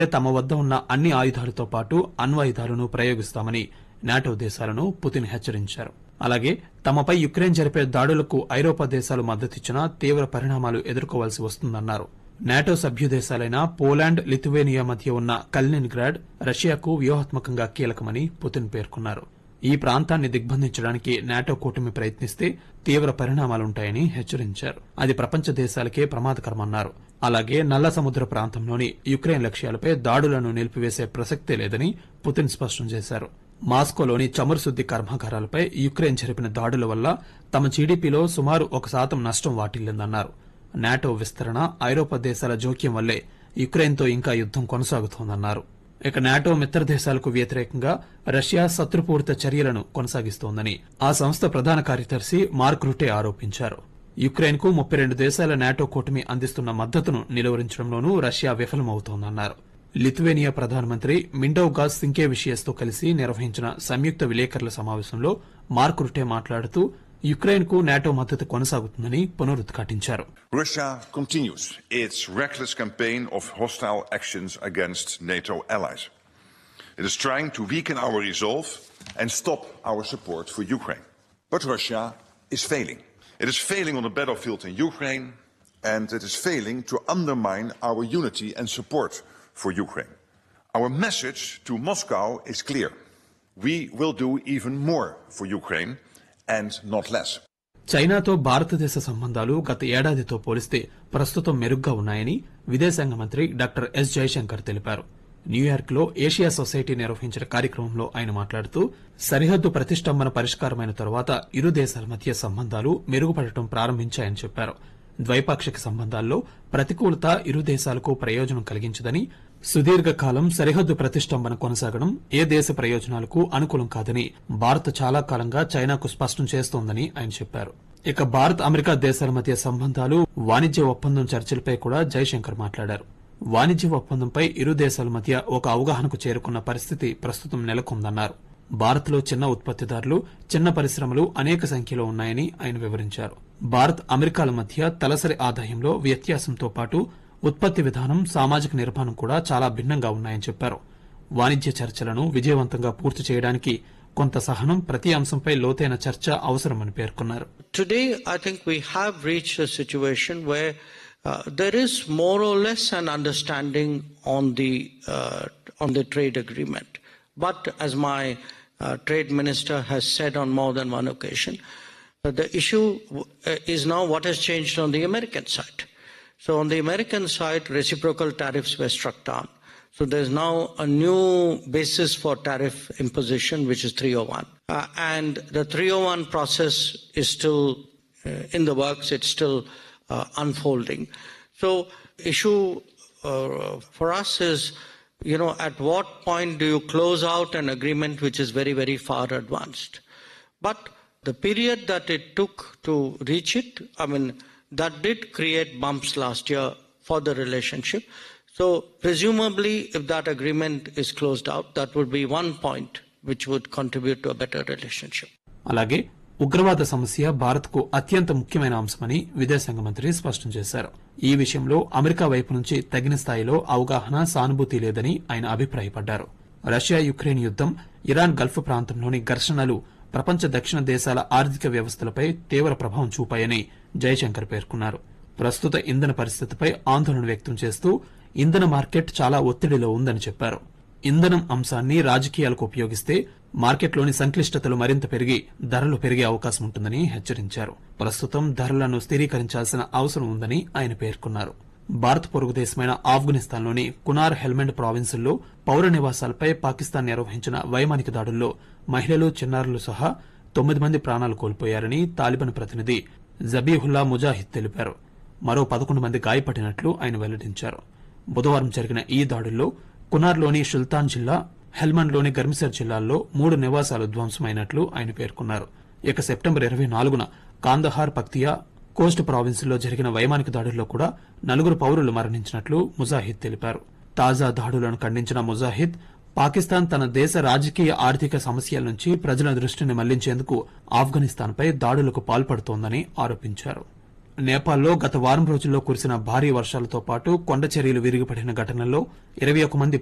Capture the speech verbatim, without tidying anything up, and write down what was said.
తమ వద్ద ఉన్న అన్ని ఆయుధాలతో పాటు అణ్వాయుధాలను ప్రయోగిస్తామని నాటో దేశాలను పుతిన్ హెచ్చరించారు. అలాగే తమపై యుక్రెయిన్ జరిపే దాడులకు ఐరోపా దేశాలు మద్దతిచ్చినా తీవ్ర పరిణామాలు ఎదుర్కోవాల్సి వస్తుందన్నారు. నాటో సభ్య దేశాలైన పోలాండ్, లిథువేనియా మధ్య ఉన్న కలినిన్గ్రాడ్ రష్యాకు వ్యూహాత్మకంగా కీలకమని పుతిన్ పేర్కొన్నారు. ఈ ప్రాంతాన్ని దిగ్బంధించడానికి నాటో కూటమి ప్రయత్నిస్తే తీవ్ర పరిణామాలుంటాయని హెచ్చరించారు. అది ప్రపంచ దేశాలకే ప్రమాదకరమన్నారు. అలాగే నల్ల సముద్ర ప్రాంతంలోని యుక్రెయిన్ లక్ష్యాలపై దాడులను నిలిపివేసే ప్రసక్తే లేదని పుతిన్ స్పష్టం చేశారు. మాస్కోలోని చమురు శుద్ది కర్మాగారాలపై యుక్రెయిన్ జరిపిన దాడుల వల్ల తమ జీడీపీలో సుమారు ఒక శాతం నష్టం వాటిల్లిందన్నారు. నాటో విస్తరణ, ఐరోపా దేశాల జోక్యం వల్లే యుక్రెయిన్తో ఇంకా యుద్దం కొనసాగుతోందన్నారు. ఇక నాటో మిత్ర దేశాలకు వ్యతిరేకంగా రష్యా శత్రుపూరిత చర్యలను కొనసాగిస్తోందని ఆ సంస్థ ప్రధాన కార్యదర్శి మార్క్ రుటే ఆరోపించారు. యుక్రెయిన్ కు ముప్పై రెండు దేశాల నాటో కూటమి అందిస్తున్న మద్దతును నిలువరించడంలోనూ రష్యా విఫలమవుతోందన్నారు. లిథువేనియా ప్రధానమంత్రి మిండౌగాస్ సింకేవిషియస్ తో కలిసి నిర్వహించిన సంయుక్త విలేకరుల సమావేశంలో మార్క్ రుటే మాట్లాడుతూ యుక్రెయిన్ కు నాటో మద్దతు కొనసాగుతుందని పునరుద్ఘాటించారు. Russia continues its reckless campaign of hostile actions against NATO allies. It is trying to weaken our resolve and stop our support for Ukraine. But Russia is failing. It is failing on the battlefield in Ukraine, and it is failing to undermine our unity and support for Ukraine. Our message to Moscow is clear. We will do even more for Ukraine and not less. చైనాతో భారతదేశ సంబంధాలు గత ఏడాదితో పోలిస్తే ప్రస్తుతం మెరుగ్గా ఉన్నాయని విదేశాంగ మంత్రి డాక్టర్ ఎస్ జయశంకర్ తెలిపారు. న్యూయార్క్ లో ఏషియా సొసైటీ నిర్వహించిన కార్యక్రమంలో ఆయన మాట్లాడుతూ సరిహద్దు ప్రతిష్టంభన పరిష్కారమైన తరువాత ఇరు దేశాల మధ్య సంబంధాలు మెరుగుపడటం ప్రారంభించాయని చెప్పారు. ద్వైపాక్షిక సంబంధాల్లో ప్రతికూలత ఇరు దేశాలకు ప్రయోజనం కలిగించదని, సుదీర్ఘకాలం సరిహద్దు ప్రతిష్టంభన కొనసాగడం ఏ దేశ ప్రయోజనాలకు అనుకూలం కాదని భారత్ చాలా కాలంగా చైనాకు స్పష్టం చేస్తోందని ఆయన చెప్పారు. ఇక భారత్, అమెరికా దేశాల మధ్య సంబంధాలు, వాణిజ్య ఒప్పందం చర్చలపై కూడా జయశంకర్ మాట్లాడారు. వాణిజ్య ఒప్పందంపై ఇరు దేశాల మధ్య ఒక అవగాహనకు చేరుకున్న పరిస్థితి ప్రస్తుతం నెలకొందన్నారు. భారత్ లో చిన్న ఉత్పత్తిదారులు, చిన్న పరిశ్రమలు అనేక సంఖ్యలో ఉన్నాయని ఆయన వివరించారు. భారత్, అమెరికాల మధ్య తలసరి ఆదాయంలో వ్యత్యాసంతో పాటు ఉత్పత్తి విధానం, సామాజిక నిర్మాణం కూడా చాలా భిన్నంగా ఉన్నాయని చెప్పారు. వాణిజ్య చర్చలను విజయవంతంగా పూర్తి చేయడానికి కొంత సహనం, ప్రతి అంశంపై లోతైన చర్చ అవసరమని పేర్కొన్నారు. Today, I think we have reached a situation where uh, there is more or less an understanding on the uh, on the trade agreement. But as my uh, trade minister has said on more than one occasion, uh, the issue uh, is now what has changed on the American side. So on the American side, reciprocal tariffs were struck down. So there's now a new basis for tariff imposition, which is three oh one. Uh, and the three oh one process is still uh, in the works. It's still uh, unfolding. So issue uh, for us is, you know, at what point do you close out an agreement which is very, very far advanced? But the period that it took to reach it, I mean, that did create bumps last year for the relationship. So presumably, if that agreement is closed out, that would be one point which would contribute to a better relationship. అలాగే ఉగ్రవాద సమస్య భారత్ కు అత్యంత ముఖ్యమైన అంశమని విదేశాంగ మంత్రి స్పష్టం చేశారు. ఈ విషయంలో అమెరికా వైపు నుంచి తగిన స్థాయిలో అవగాహన, సానుభూతి లేదని ఆయన అభిప్రాయపడ్డారు. రష్యా యుక్రెయిన్ యుద్దం, ఇరాన్ గల్ఫ్ ప్రాంతంలోని ఘర్షణలు ప్రపంచ దక్షిణ దేశాల ఆర్థిక వ్యవస్థలపై తీవ్ర ప్రభావం చూపాయని జయశంకర్ పేర్కొన్నారు. ప్రస్తుత ఇంధన పరిస్థితిపై ఆందోళన వ్యక్తం చేస్తూ ఇంధన మార్కెట్ చాలా ఒత్తిడిలో ఉందని చెప్పారు. ఇంధనం అంశాన్ని రాజకీయాలకు ఉపయోగిస్తే మార్కెట్లోని సంక్లిష్టతలు మరింత పెరిగి ధరలు పెరిగే అవకాశం ఉంటుందని హెచ్చరించారు. ప్రస్తుతం ధరలను స్థిరీకరించాల్సిన అవసరం ఉందని ఆయన పేర్కొన్నారు. భారత్ పొరుగు దేశమైన ఆఫ్ఘనిస్తాన్లోని కునార్, హెల్మండ్ ప్రావిన్సుల్లో పౌర నివాసాలపై పాకిస్తాన్ నిర్వహించిన వైమానిక దాడుల్లో మహిళలు, చిన్నారులు సహా తొమ్మిది మంది ప్రాణాలు కోల్పోయారని తాలిబాన్ ప్రతినిధి జబీహుల్లా ముజాహిద్ తెలిపారు. మరో పదకొండు మంది గాయపడినట్లు ఆయన వెల్లడించారు. బుధవారం జరిగిన ఈ దాడుల్లో కునార్లోని సుల్తాన్ జిల్లా, హెల్మండ్లోని గర్మిసర్ జిల్లాల్లో మూడు నివాసాలు ధ్వంసమైనట్లు ఆయన పేర్కొన్నారు. ఇక సెప్టెంబర్ ఇరవై నాలుగున కాందహార్, పక్తియా, కోస్ట్ ప్రావిన్సుల్లో జరిగిన వైమానిక దాడుల్లో కూడా నలుగురు పౌరులు మరణించినట్లు ముజాహిద్ తెలిపారు. తాజా దాడులను ఖండించిన ముజాహిద్, పాకిస్తాన్ తన దేశ రాజకీయ, ఆర్థిక సమస్యల నుంచి ప్రజల దృష్టిని మళ్లించేందుకు ఆఫ్ఘనిస్తాన్పై దాడులకు పాల్పడుతోందని ఆరోపించారు. నేపాల్లో గత వారం రోజుల్లో కురిసిన భారీ వర్షాలతో పాటు కొండ చర్యలు విరిగిపడిన ఘటనల్లో ఇరవై ఒక్క మంది